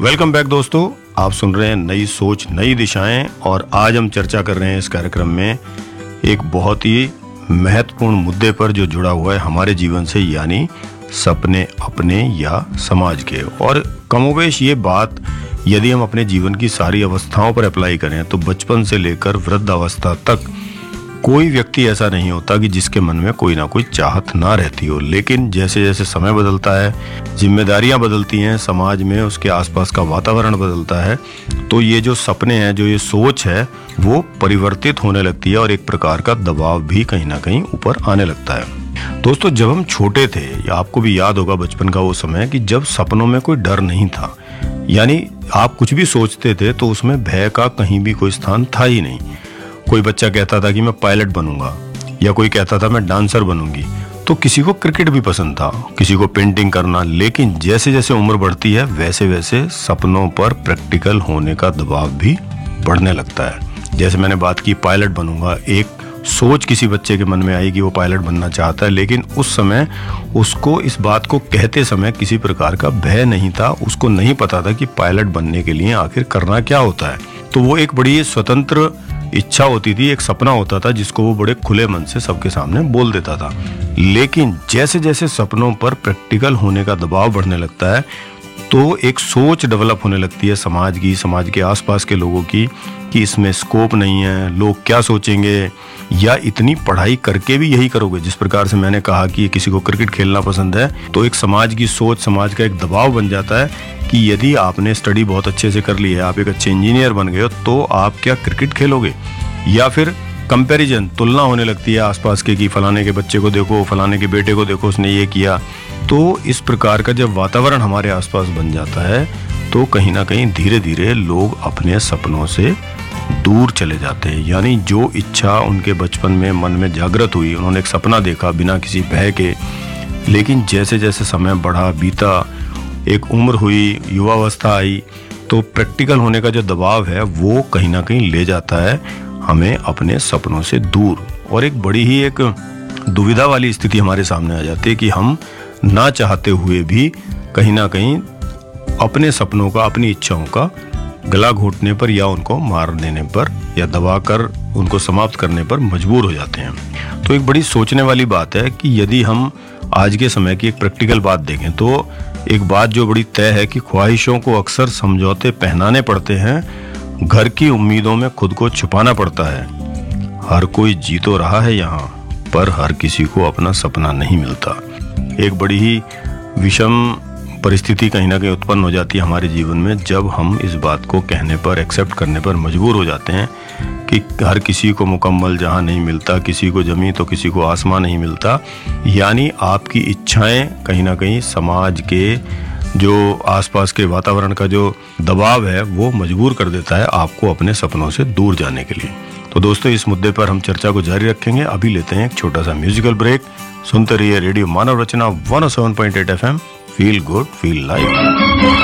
Welcome back दोस्तों, आप सुन रहे हैं नई सोच नई दिशाएं। और आज हम चर्चा कर रहे हैं इस कार्यक्रम में एक बहुत ही महत्वपूर्ण मुद्दे पर जो जुड़ा हुआ है हमारे जीवन से, यानी सपने अपने या समाज के। और कमोबेश ये बात यदि हम अपने जीवन की सारी अवस्थाओं पर अप्लाई करें तो बचपन से लेकर वृद्धावस्था तक कोई व्यक्ति ऐसा नहीं होता कि जिसके मन में कोई ना कोई चाहत ना रहती हो। लेकिन जैसे जैसे समय बदलता है, जिम्मेदारियां बदलती हैं, समाज में उसके आसपास का वातावरण बदलता है, तो ये जो सपने हैं, जो ये सोच है, वो परिवर्तित होने लगती है और एक प्रकार का दबाव भी कहीं ना कहीं ऊपर आने लगता है। दोस्तों, जब हम छोटे थे, या आपको भी याद होगा बचपन का वो समय कि जब सपनों में कोई डर नहीं था, यानी आप कुछ भी सोचते थे तो उसमें भय का कहीं भी कोई स्थान था ही नहीं। कोई बच्चा कहता था कि मैं पायलट बनूंगा, या कोई कहता था मैं डांसर बनूंगी, तो किसी को क्रिकेट भी पसंद था, किसी को पेंटिंग करना। लेकिन जैसे जैसे उम्र बढ़ती है वैसे वैसे सपनों पर प्रैक्टिकल होने का दबाव भी बढ़ने लगता है। जैसे मैंने बात की पायलट बनूंगा, एक सोच किसी बच्चे के मन में आई कि वो पायलट बनना चाहता है, लेकिन उस समय उसको इस बात को कहते समय किसी प्रकार का भय नहीं था। उसको नहीं पता था कि पायलट बनने के लिए आखिर करना क्या होता है। तो वो एक बड़ी स्वतंत्र इच्छा होती थी, एक सपना होता था जिसको वो बड़े खुले मन से सबके सामने बोल देता था। लेकिन जैसे जैसे सपनों पर प्रैक्टिकल होने का दबाव बढ़ने लगता है तो एक सोच डेवलप होने लगती है समाज की, समाज के आसपास के लोगों की, कि इसमें स्कोप नहीं है, लोग क्या सोचेंगे, या इतनी पढ़ाई करके भी यही करोगे। जिस प्रकार से मैंने कहा कि किसी को क्रिकेट खेलना पसंद है, तो एक समाज की सोच, समाज का एक दबाव बन जाता है कि यदि आपने स्टडी बहुत अच्छे से कर ली है, आप एक अच्छे इंजीनियर बन गए हो, तो आप क्या क्रिकेट खेलोगे। या फिर कंपैरिजन, तुलना होने लगती है आसपास के कि फलाने के बच्चे को देखो, फलाने के बेटे को देखो, उसने ये किया। तो इस प्रकार का जब वातावरण हमारे आसपास बन जाता है तो कहीं ना कहीं धीरे धीरे लोग अपने सपनों से दूर चले जाते हैं। यानी जो इच्छा उनके बचपन में मन में जागृत हुई, उन्होंने एक सपना देखा बिना किसी भय के, लेकिन जैसे जैसे समय बढ़ा, बीता, एक उम्र हुई, युवावस्था आई, तो प्रैक्टिकल होने का जो दबाव है वो कहीं ना कहीं ले जाता है हमें अपने सपनों से दूर। और एक बड़ी ही एक दुविधा वाली स्थिति हमारे सामने आ जाती है कि हम ना चाहते हुए भी कहीं ना कहीं अपने सपनों का, अपनी इच्छाओं का गला घोटने पर, या उनको मार देने पर, या दबाकर उनको समाप्त करने पर मजबूर हो जाते हैं। तो एक बड़ी सोचने वाली बात है कि यदि हम आज के समय की एक प्रैक्टिकल बात देखें तो एक बात जो बड़ी तय है कि ख्वाहिशों को अक्सर समझौते पहनाने पड़ते हैं, घर की उम्मीदों में खुद को छुपाना पड़ता है। हर कोई जी तो रहा है यहाँ, पर हर किसी को अपना सपना नहीं मिलता। एक बड़ी ही विषम परिस्थिति कहीं ना कहीं उत्पन्न हो जाती है हमारे जीवन में जब हम इस बात को कहने पर, एक्सेप्ट करने पर मजबूर हो जाते हैं कि हर किसी को मुकम्मल जहां नहीं मिलता, किसी को जमी तो किसी को आसमान नहीं मिलता। यानी आपकी इच्छाएं कहीं ना कहीं समाज के जो आसपास के वातावरण का जो दबाव है वो मजबूर कर देता है आपको अपने सपनों से दूर जाने के लिए। तो दोस्तों, इस मुद्दे पर हम चर्चा को जारी रखेंगे। अभी लेते हैं एक छोटा सा म्यूजिकल ब्रेक। सुनते रहिए रेडियो मानव रचना 107.8 FM। Feel good, feel live.